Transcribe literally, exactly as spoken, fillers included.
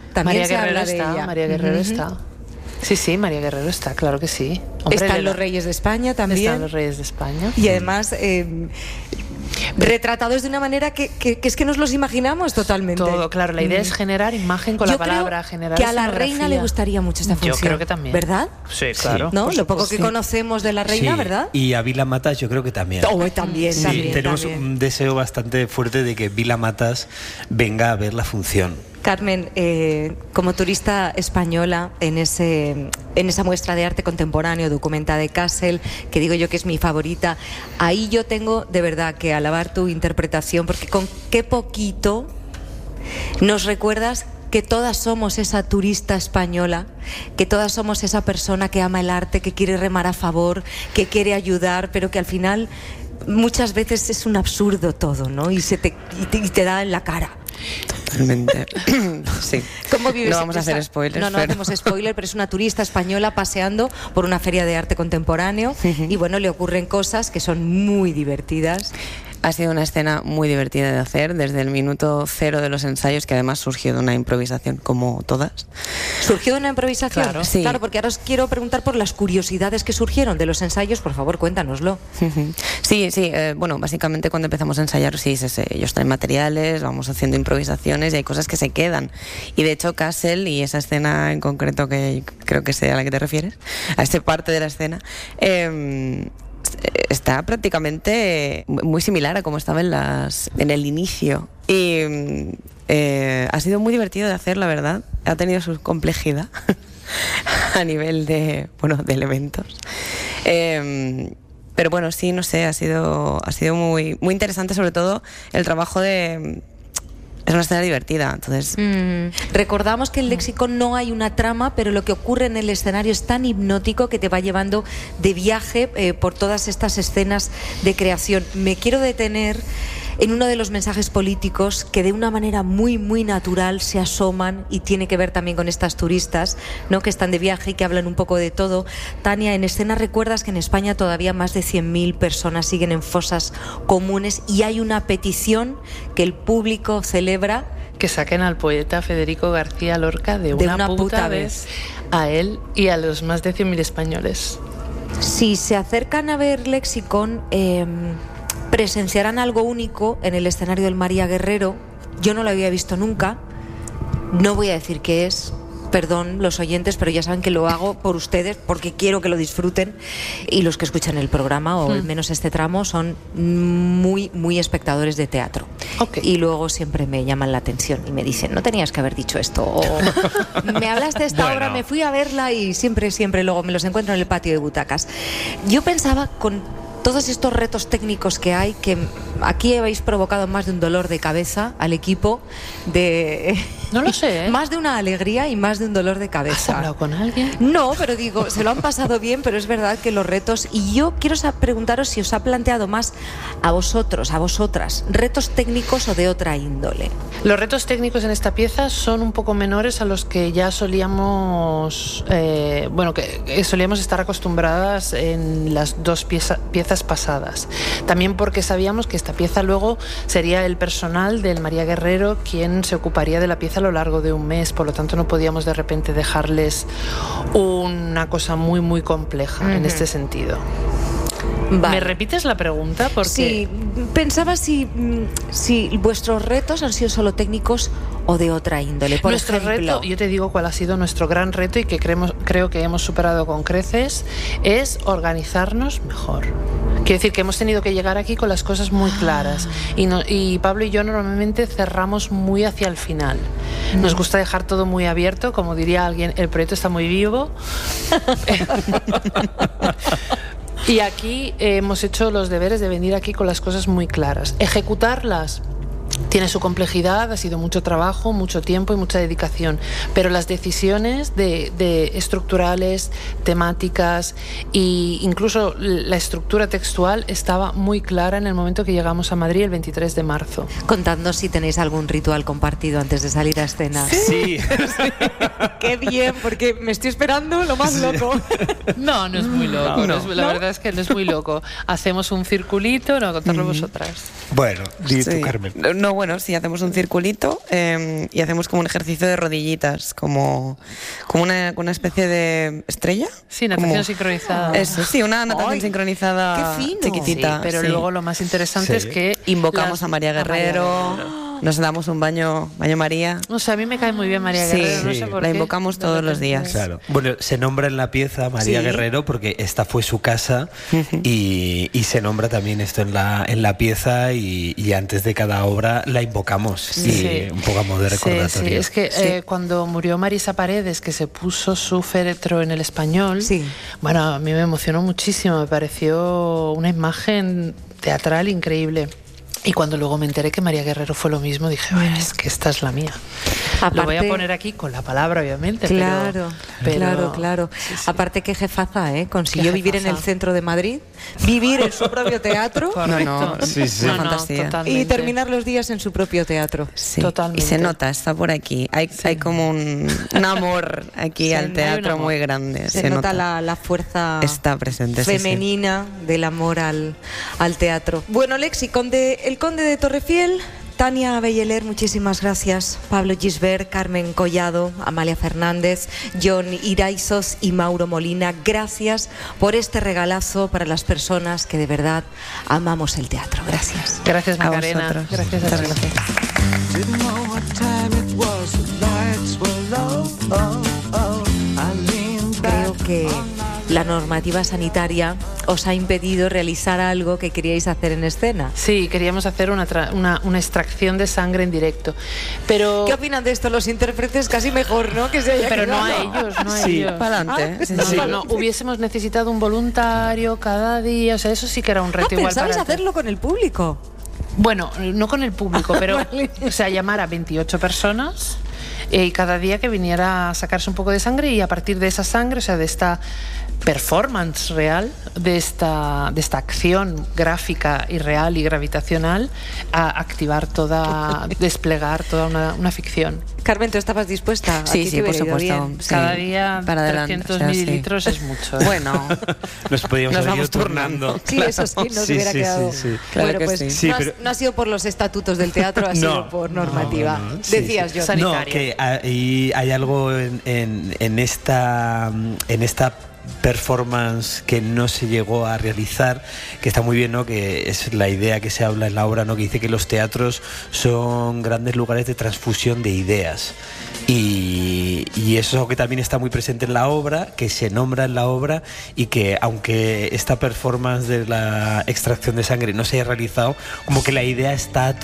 también María se Guerrero habla de está, ella. María Guerrero Uh-huh. está. Sí, sí, María Guerrero está, claro que sí. Hombre, Están Lela. los Reyes de España también. Están los Reyes de España. Y además eh, retratados de una manera que, que, que es que nos los imaginamos totalmente. Todo, claro, la idea mm. es generar imagen con Yo la palabra, creo generar que a la escenografía. reina le gustaría mucho esta función. Yo creo que también. ¿Verdad? Sí, claro. ¿No? Lo poco que sí. conocemos de la reina, sí. ¿verdad? Y a Vila Matas yo creo que también. Oh, también, sí, también. tenemos también. un deseo bastante fuerte de que Vila Matas venga a ver la función. Carmen, eh, como turista española en ese en esa muestra de arte contemporáneo, Documenta de Kassel, que digo yo que es mi favorita, ahí yo tengo de verdad que alabar tu interpretación, porque con qué poquito nos recuerdas que todas somos esa turista española, que todas somos esa persona que ama el arte, que quiere remar a favor, que quiere ayudar, pero que al final muchas veces es un absurdo todo, ¿no? Y se te, y te, y te da en la cara. Totalmente. Sí. ¿Cómo vives? No vamos a hacer spoilers. No, no pero... hacemos spoiler, pero es una turista española paseando por una feria de arte contemporáneo uh-huh. y bueno, le ocurren cosas que son muy divertidas. Ha sido una escena muy divertida de hacer desde el minuto cero de los ensayos, que además surgió de una improvisación como todas. ¿Surgió de una improvisación? Claro, sí. Claro, porque ahora os quiero preguntar por las curiosidades que surgieron de los ensayos. Por favor, cuéntanoslo. Sí, sí. Eh, bueno, básicamente cuando empezamos a ensayar, sí, sí, sí, ellos traen materiales, vamos haciendo improvisaciones y hay cosas que se quedan. Y de hecho, Kassel y esa escena en concreto, que creo que sé a la que te refieres, a esta parte de la escena, eh, está prácticamente muy similar a como estaba en las en el inicio y eh, ha sido muy divertido de hacer, la verdad. Ha tenido su complejidad a nivel de bueno de elementos, eh, pero bueno, sí, no sé, ha sido ha sido muy muy interesante, sobre todo el trabajo de... Es una escena divertida, entonces... Mm, recordamos que en el léxico no hay una trama, pero lo que ocurre en el escenario es tan hipnótico que te va llevando de viaje eh, por todas estas escenas de creación. Me quiero detener en uno de los mensajes políticos que de una manera muy, muy natural se asoman y tiene que ver también con estas turistas, ¿no?, que están de viaje y que hablan un poco de todo. Tania, en escena recuerdas que en España todavía más de cien mil personas siguen en fosas comunes y hay una petición que el público celebra. Que saquen al poeta Federico García Lorca de una, de una puta, puta vez. vez a él y a los más de cien mil españoles. Si se acercan a ver Lexicon, eh, presenciarán algo único en el escenario del María Guerrero. Yo no lo había visto nunca. No voy a decir qué es, perdón los oyentes, pero ya saben que lo hago por ustedes porque quiero que lo disfruten, y los que escuchan el programa o al menos este tramo son muy muy espectadores de teatro. Okay. Y luego siempre me llaman la atención y me dicen, no tenías que haber dicho esto, o me hablaste de esta bueno. obra, me fui a verla, y siempre siempre luego me los encuentro en el patio de butacas. Yo pensaba, con todos estos retos técnicos que hay, que aquí habéis provocado más de un dolor de cabeza al equipo, de... No lo sé, ¿eh? Más de una alegría y más de un dolor de cabeza. ¿Has hablado con alguien? No, pero digo, se lo han pasado bien, pero es verdad que los retos... Y yo quiero preguntaros si os ha planteado más a vosotros, a vosotras, retos técnicos o de otra índole. Los retos técnicos en esta pieza son un poco menores a los que ya solíamos... Eh, bueno, que, que solíamos estar acostumbradas en las dos pieza, piezas pasadas. También porque sabíamos que esta pieza luego sería el personal del María Guerrero quien se ocuparía de la pieza a lo largo de un mes, por lo tanto no podíamos de repente dejarles una cosa muy muy compleja uh-huh. en este sentido. Vale. ¿Me repites la pregunta? Porque... Sí, pensaba si, si vuestros retos han sido solo técnicos o de otra índole. Por nuestro ejemplo, reto, yo te digo cuál ha sido nuestro gran reto y que creemos, creo que hemos superado con creces, es organizarnos mejor. Quiero decir que hemos tenido que llegar aquí con las cosas muy claras y, no, y Pablo y yo normalmente cerramos muy hacia el final. Nos gusta dejar todo muy abierto, como diría alguien, el proyecto está muy vivo. Y aquí eh, hemos hecho los deberes de venir aquí con las cosas muy claras. Ejecutarlas tiene su complejidad, ha sido mucho trabajo, mucho tiempo y mucha dedicación, pero las decisiones de, de estructurales, temáticas e incluso la estructura textual estaba muy clara en el momento que llegamos a Madrid el veintitrés de marzo. Contadnos si tenéis algún ritual compartido antes de salir a escena. Sí. Sí. Qué bien, porque me estoy esperando lo más loco. No, no es muy loco. No, no es, la ¿no? verdad es que no es muy loco. Hacemos un circulito, no, contadlo mm. vosotras. Bueno, di sí. tú, Carmen. No, No, bueno, sí, hacemos un circulito eh, y hacemos como un ejercicio de rodillitas, como, como una, una especie de estrella. Sí, natación como, sincronizada. Eso, sí, una natación Ay, sincronizada qué fino. chiquitita. Sí, pero sí. luego lo más interesante Sí. es que Invocamos las- a María Guerrero, a María Guerrero. nos damos un baño, baño María. O sea, a mí me cae muy bien María Sí, Guerrero, no sí. sé por La qué. invocamos De todos los repente- días. Claro. Bueno, se nombra en la pieza María Sí. Guerrero porque esta fue su casa y, y se nombra también esto en la, en la pieza y, y antes de cada obra la invocamos y Sí. un poco a modo de Sí, recordatorio. sí, es que Sí. eh, cuando murió Marisa Paredes, que se puso su féretro en el Español, Sí. bueno, a mí me emocionó muchísimo, me pareció una imagen teatral increíble. Y cuando luego me enteré que María Guerrero fue lo mismo, dije, bueno, es que esta es la mía. Lo voy a Aparte- poner aquí con la palabra, obviamente. pero- Claro, pero- claro, claro. Sí, sí. Aparte que jefaza, ¿eh? Consiguió Qué vivir en el jefaza. centro de Madrid, vivir en su propio teatro Correcto. No, no, Sí, sí. No, no, fantasía. totalmente. y terminar los días en su propio teatro. Sí, Totalmente. y se nota, está por aquí. Hay, hay como un, un amor aquí Sí, hay al un teatro amor. muy grande. Se, nota, La, la fuerza Está presente, sí, sí. femenina del amor al, al teatro. Bueno, Lexi, conde, el conde de Torrefiel, Tania Belleler, muchísimas gracias. Pablo Gisbert, Carmen Collado, Amalia Fernández, John Iraizos y Mauro Molina, gracias por este regalazo para las personas que de verdad amamos el teatro. Gracias. Gracias, A Macarena. vosotros. Gracias a Muchas ti. gracias. Didn't know what time it was, the lights were low. Oh, oh. I leaned Creo back. que la normativa sanitaria os ha impedido realizar algo que queríais hacer en escena. Sí, queríamos hacer una, tra- una, una extracción de sangre en directo. Pero, ¿Qué opinan de esto los intérpretes? Casi mejor, ¿no? Que se haya pero no a quedado. ellos, no a Sí. ellos. Para adelante. Ah, sí, No, sí. no, no, hubiésemos necesitado un voluntario cada día, o sea, eso sí que era un Ah, reto igual pensabais para hacerlo con el público. Bueno, no con el público, pero Vale. o sea, llamar a veintiocho personas eh, y cada día que viniera a sacarse un poco de sangre y a partir de esa sangre, o sea, de esta performance real, de esta, de esta acción gráfica y real y gravitacional, a activar toda, desplegar toda una, una ficción. Carmen, ¿tú estabas dispuesta? ¿A Sí, ti sí, te por hubiera ido supuesto. bien? Sí, Cada día para adelante, trescientos o sea, sí. mililitros es mucho. ¿eh? Bueno, Nos podíamos Nos haber vamos ido turnando. Sí, eso sí, nos Sí, hubiera sí, quedado. sí, sí. Claro Bueno, que pues sí. Sí, no, ha- pero- no ha sido por los estatutos del teatro, ha No, sido por normativa. no, no, sí, Decías sí. yo. Sani- No, sanitaria. que hay, hay algo en, en, en esta en esta performance que no se llegó a realizar, que está muy bien, ¿no? Que es la idea que se habla en la obra, ¿no? Que dice que los teatros son grandes lugares de transfusión de ideas. Y, y eso es algo que también está muy presente en la obra, que se nombra en la obra y que aunque esta performance de la extracción de sangre no se haya realizado, como que la idea está